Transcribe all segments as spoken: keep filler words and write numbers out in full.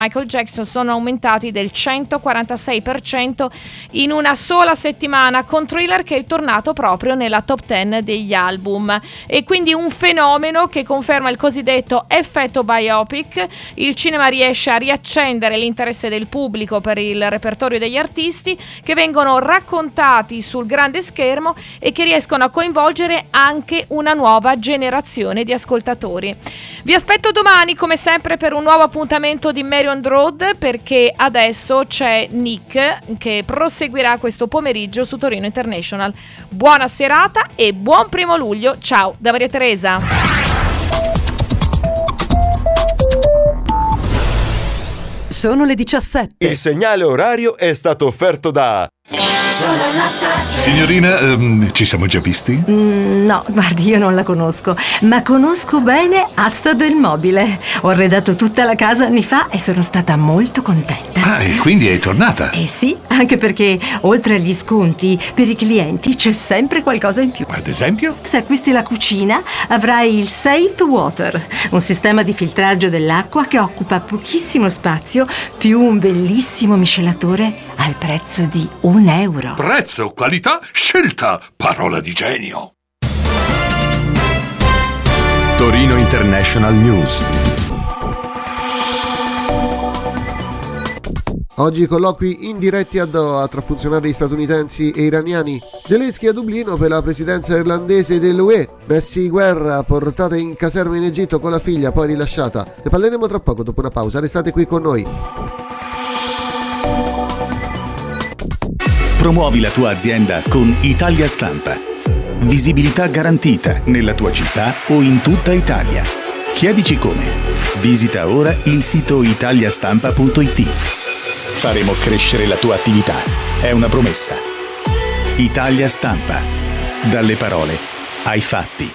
Michael Jackson sono aumentati del centoquarantasei per cento in una sola settimana, con Thriller che è tornato proprio nella top dieci degli album, e quindi un fenomeno che conferma il cosiddetto effetto biopic. Il cinema riesce a riaccendere l'interesse del pubblico per il repertorio degli artisti che vengono raccontati sul grande schermo e che riescono a coinvolgere anche una nuova generazione di ascoltatori. Vi aspetto domani come sempre per un nuovo appuntamento di Mary on the Road, perché adesso c'è Nick che proseguirà questo pomeriggio su Torino International. Buona serata e buon primo luglio. Ciao da Maria Teresa. Sono le diciassette. Il segnale orario è stato offerto da Sono la stagione. Signorina, ehm, ci siamo già visti? Mm, no, guardi, io non la conosco, ma conosco bene Asta del Mobile. Ho arredato tutta la casa anni fa e sono stata molto contenta. Ah, e quindi è tornata? Eh sì, anche perché oltre agli sconti per i clienti c'è sempre qualcosa in più. Ad esempio? Se acquisti la cucina avrai il Safe Water, un sistema di filtraggio dell'acqua che occupa pochissimo spazio, più un bellissimo miscelatore al prezzo di un euro. Prezzo, qualità, scelta, parola di genio. Torino International News. Oggi colloqui indiretti a Doha tra funzionari statunitensi e iraniani. Zelensky a Dublino per la presidenza irlandese dell'U E. Messi guerra, portata in caserma in Egitto con la figlia, poi rilasciata. Ne parleremo tra poco dopo una pausa. Restate qui con noi. Promuovi la tua azienda con Italia Stampa. Visibilità garantita nella tua città o in tutta Italia. Chiedici come. Visita ora il sito italiastampa punto it. Faremo crescere la tua attività. È una promessa. Italia Stampa. Dalle parole ai fatti.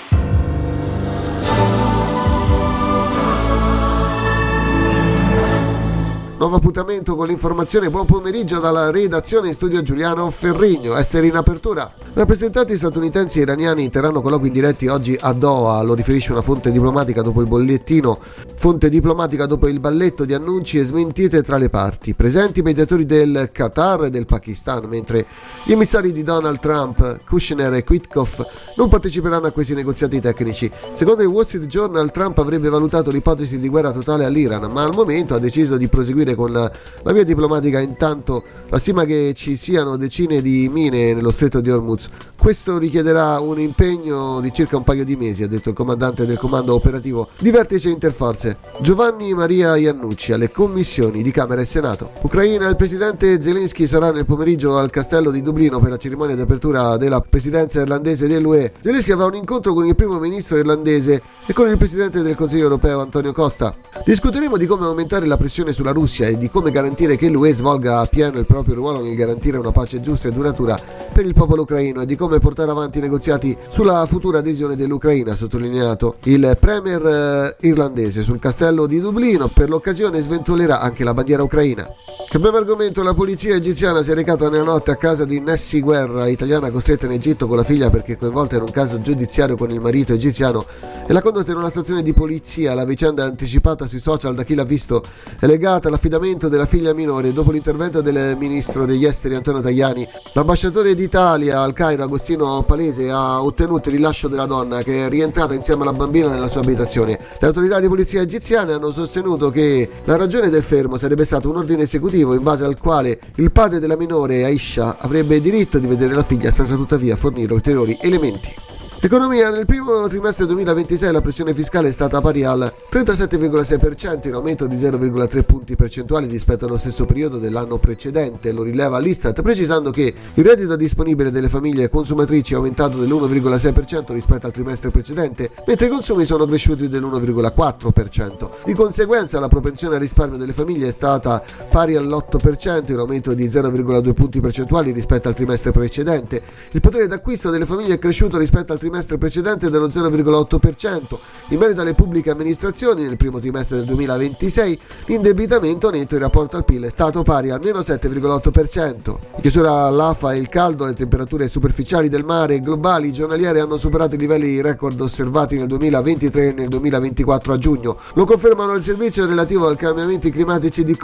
Nuovo appuntamento con l'informazione. Buon pomeriggio dalla redazione in studio Giuliano Ferrigno. Essere in apertura. Rappresentanti statunitensi e iraniani terranno colloqui diretti oggi a Doha, lo riferisce una fonte diplomatica dopo il bollettino. Fonte diplomatica dopo il balletto di annunci e smentite tra le parti. Presenti i mediatori del Qatar e del Pakistan, mentre gli emissari di Donald Trump, Kushner e Witkoff, non parteciperanno a questi negoziati tecnici. Secondo il Wall Street Journal, Trump avrebbe valutato l'ipotesi di guerra totale all'Iran, ma al momento ha deciso di proseguire con la, la via diplomatica. Intanto la stima che ci siano decine di mine nello stretto di Hormuz. Questo richiederà un impegno di circa un paio di mesi, ha detto il comandante del comando operativo di vertice interforze Giovanni Maria Iannucci alle commissioni di Camera e Senato. Ucraina. Il presidente Zelensky sarà nel pomeriggio al castello di Dublino per la cerimonia di apertura della presidenza irlandese dell'U E. Zelensky avrà un incontro con il primo ministro irlandese e con il presidente del Consiglio europeo Antonio Costa. Discuteremo di come aumentare la pressione sulla Russia e di come garantire che l'U E svolga a pieno il proprio ruolo nel garantire una pace giusta e duratura per il popolo ucraino e di come portare avanti i negoziati sulla futura adesione dell'Ucraina, ha sottolineato il premier eh, irlandese. Sul castello di Dublino per l'occasione sventolerà anche la bandiera ucraina. Cambiamo argomento. La polizia egiziana si è recata nella notte a casa di Nessi Guerra, italiana costretta in Egitto con la figlia perché coinvolta in un caso giudiziario con il marito egiziano, e l'ha condotta in una stazione di polizia. La vicenda anticipata sui social da chi l'ha visto è legata all'affidamento della figlia minore dopo l'intervento del ministro degli esteri Antonio Tajani. L'ambasciatore d'Italia al Cairo Agostino Palese ha ottenuto il rilascio della donna, che è rientrata insieme alla bambina nella sua abitazione. Le autorità di polizia egiziane hanno sostenuto che la ragione del fermo sarebbe stato un ordine esecutivo in base al quale il padre della minore, Aisha, avrebbe diritto di vedere la figlia senza tuttavia fornire ulteriori elementi. Economia. Nel primo trimestre duemilaventisei la pressione fiscale è stata pari al trentasette virgola sei per cento, in aumento di zero virgola tre punti percentuali rispetto allo stesso periodo dell'anno precedente, lo rileva l'Istat, precisando che il reddito disponibile delle famiglie consumatrici è aumentato dell'uno virgola sei per cento rispetto al trimestre precedente, mentre i consumi sono cresciuti dell'uno virgola quattro per cento. Di conseguenza la propensione al risparmio delle famiglie è stata pari all'otto per cento, in aumento di zero virgola due punti percentuali rispetto al trimestre precedente. Il potere d'acquisto delle famiglie è cresciuto rispetto al trimestre trimestre precedente dello zero virgola otto per cento. In merito alle pubbliche amministrazioni, nel primo trimestre del duemilaventisei l'indebitamento netto in rapporto al P I L è stato pari al meno sette virgola otto per cento. In chiusura all'Afa e il caldo, le temperature superficiali del mare e globali giornaliere hanno superato i livelli record osservati nel duemilaventitré e nel duemilaventiquattro a giugno. Lo confermano il servizio relativo ai cambiamenti climatici di